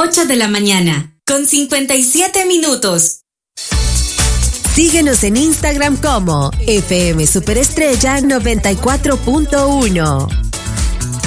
8 de la mañana, con 57 minutos. Síguenos en Instagram como FM Superestrella 94.1.